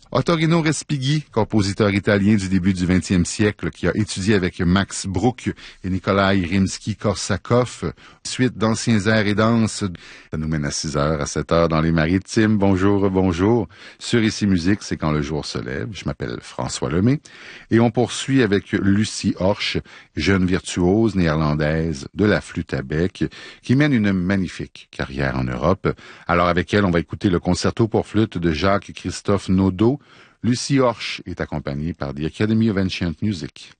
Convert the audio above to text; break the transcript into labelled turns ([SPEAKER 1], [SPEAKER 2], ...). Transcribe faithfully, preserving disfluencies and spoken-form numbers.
[SPEAKER 1] Ottorino Respighi, compositeur italien du début du vingtième siècle, qui a étudié avec Max Bruch et Nikolai Rimsky-Korsakov. Suite d'anciens airs et danses. Ça nous mène à six heures, à sept heures dans les Maritimes. Bonjour, bonjour. Sur Ici Musique, c'est quand le jour se lève. Je m'appelle François Lemay. Et on poursuit avec Lucie Horsch, jeune virtuose néerlandaise de la flûte à bec, qui mène une magnifique carrière en Europe. Alors avec elle, on va écouter le concerto pour flûte de Jacques-Christophe Naudot. Lucie Horsch est accompagnée par The Academy of Ancient Music.